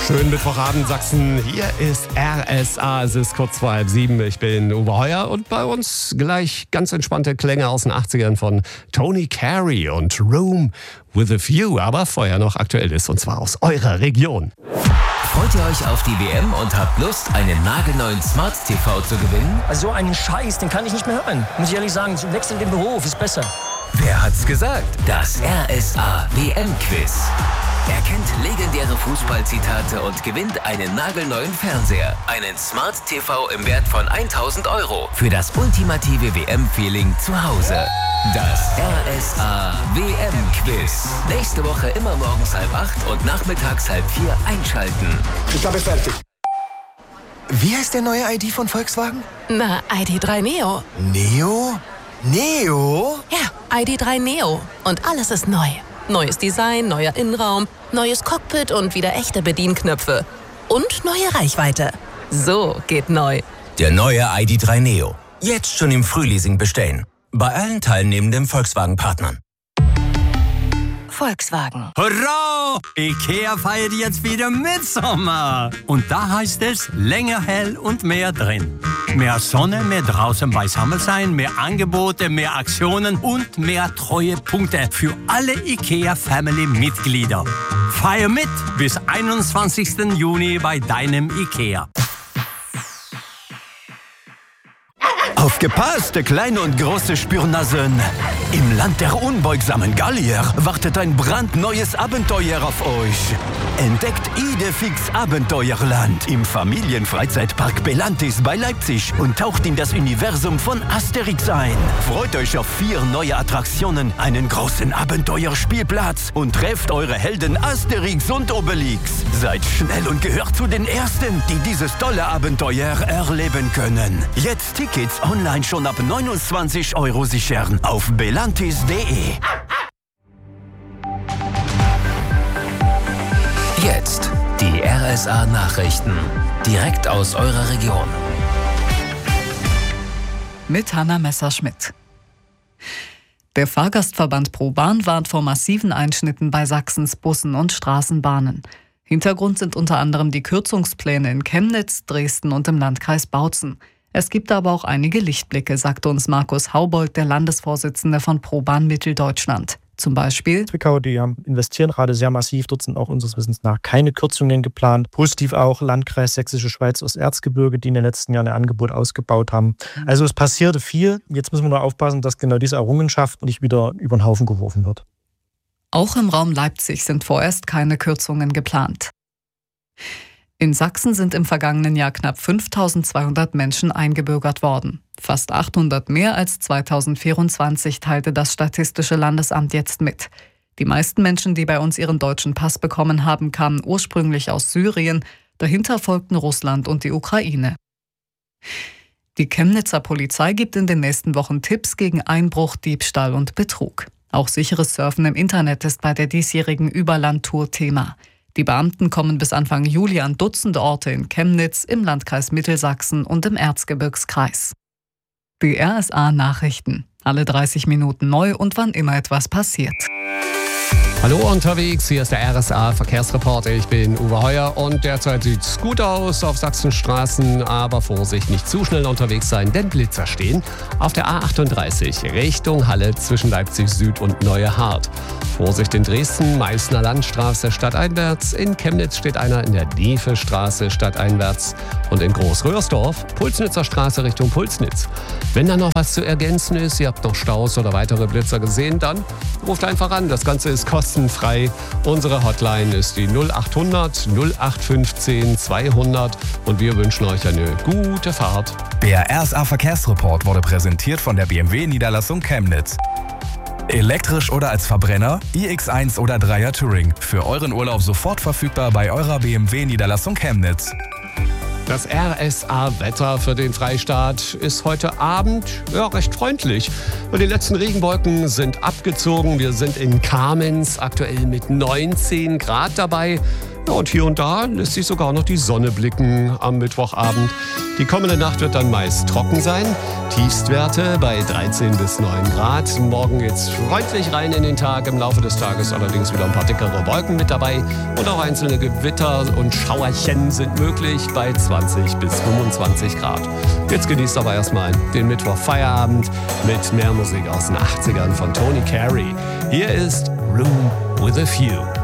Schönen Mittwochabend, Sachsen. Hier ist RSA. Es ist kurz vor 6:30. Ich bin Uwe Heuer und bei uns gleich ganz entspannte Klänge aus den 80ern von Tony Carey und Room with a View. Aber vorher noch aktuell ist, und zwar aus eurer Region. Freut ihr euch auf die WM und habt Lust, einen nagelneuen Smart TV zu gewinnen? Also so einen Scheiß, den kann ich nicht mehr hören. Muss ich ehrlich sagen, wechseln den Beruf, ist besser. Wer hat's gesagt? Das RSA WM-Quiz. Er kennt legendäre Fußballzitate und gewinnt einen nagelneuen Fernseher. Einen Smart TV im Wert von 1.000 € für das ultimative WM-Feeling zu Hause. Das RSA WM-Quiz. Nächste Woche immer morgens 7:30 und nachmittags 3:30 einschalten. Ich habe fertig. Wie heißt der neue ID von Volkswagen? Na, ID.3 Neo. Neo? Neo? Ja, ID.3 Neo. Und alles ist neu. Neues Design, neuer Innenraum, neues Cockpit und wieder echte Bedienknöpfe. Und neue Reichweite. So geht neu. Der neue ID.3 Neo. Jetzt schon im Frühleasing bestellen. Bei allen teilnehmenden Volkswagen-Partnern. Volkswagen. Hurra! IKEA feiert jetzt wieder Mitsommer. Und da heißt es länger hell und mehr drin. Mehr Sonne, mehr draußen beisammen sein, mehr Angebote, mehr Aktionen und mehr Treuepunkte für alle IKEA-Family-Mitglieder. Feier mit bis 21. Juni bei deinem IKEA. Aufgepasst, kleine und große Spürnasen! Im Land der unbeugsamen Gallier wartet ein brandneues Abenteuer auf euch. Entdeckt Idefix Abenteuerland im Familienfreizeitpark Belantis bei Leipzig und taucht in das Universum von Asterix ein. Freut euch auf 4 neue Attraktionen, einen großen Abenteuerspielplatz und trefft eure Helden Asterix und Obelix. Seid schnell und gehört zu den Ersten, die dieses tolle Abenteuer erleben können. Jetzt Tickets online schon ab 29 € sichern auf belantis.de. Jetzt die RSA Nachrichten. Direkt aus eurer Region. Mit Hanna Messerschmidt. Der Fahrgastverband ProBahn warnt vor massiven Einschnitten bei Sachsens Bussen und Straßenbahnen. Hintergrund sind unter anderem die Kürzungspläne in Chemnitz, Dresden und im Landkreis Bautzen. Es gibt aber auch einige Lichtblicke, sagte uns Markus Haubold, der Landesvorsitzende von ProBahn Mitteldeutschland. Zum Beispiel Zwickau, die investieren gerade sehr massiv. Dort sind auch unseres Wissens nach keine Kürzungen geplant. Positiv auch Landkreis Sächsische Schweiz aus Erzgebirge, die in den letzten Jahren ein Angebot ausgebaut haben. Also es passierte viel. Jetzt müssen wir nur aufpassen, dass genau diese Errungenschaft nicht wieder über den Haufen geworfen wird. Auch im Raum Leipzig sind vorerst keine Kürzungen geplant. In Sachsen sind im vergangenen Jahr knapp 5.200 Menschen eingebürgert worden. Fast 800 mehr als 2024, teilte das Statistische Landesamt jetzt mit. Die meisten Menschen, die bei uns ihren deutschen Pass bekommen haben, kamen ursprünglich aus Syrien. Dahinter folgten Russland und die Ukraine. Die Chemnitzer Polizei gibt in den nächsten Wochen Tipps gegen Einbruch, Diebstahl und Betrug. Auch sicheres Surfen im Internet ist bei der diesjährigen Überlandtour Thema. Die Beamten kommen bis Anfang Juli an Dutzende Orte in Chemnitz, im Landkreis Mittelsachsen und im Erzgebirgskreis. Die RSA Nachrichten. Alle 30 Minuten neu und wann immer etwas passiert. Hallo unterwegs, hier ist der RSA Verkehrsreporter. Ich bin Uwe Heuer und derzeit sieht's gut aus auf Sachsens Straßen, aber Vorsicht, nicht zu schnell unterwegs sein, denn Blitzer stehen auf der A38 Richtung Halle zwischen Leipzig Süd und Neue Hart. Vorsicht in Dresden, Meißner Landstraße stadteinwärts, in Chemnitz steht einer in der Nevestraße stadteinwärts und in Großröhrsdorf Pulsnitzer Straße Richtung Pulsnitz. Wenn da noch was zu ergänzen ist, ihr habt noch Staus oder weitere Blitzer gesehen, dann ruft einfach an. Das Ganze ist kostenfrei. Unsere Hotline ist die 0800 0815 200 und wir wünschen euch eine gute Fahrt. Der RSA Verkehrsreport wurde präsentiert von der BMW Niederlassung Chemnitz. Elektrisch oder als Verbrenner, iX1 oder 3er Touring. Für euren Urlaub sofort verfügbar bei eurer BMW Niederlassung Chemnitz. Das RSA-Wetter für den Freistaat ist heute Abend recht freundlich. Die letzten Regenwolken sind abgezogen. Wir sind in Kamenz aktuell mit 19 Grad dabei. Ja, und hier und da lässt sich sogar noch die Sonne blicken am Mittwochabend. Die kommende Nacht wird dann meist trocken sein. Tiefstwerte bei 13 bis 9 Grad. Morgen geht's freundlich rein in den Tag. Im Laufe des Tages allerdings wieder ein paar dickere Wolken mit dabei. Und auch einzelne Gewitter und Schauerchen sind möglich bei 20 bis 25 Grad. Jetzt genießt aber erstmal den Mittwoch-Feierabend mit mehr Musik aus den 80ern von Tony Carey. Hier ist Room with a View.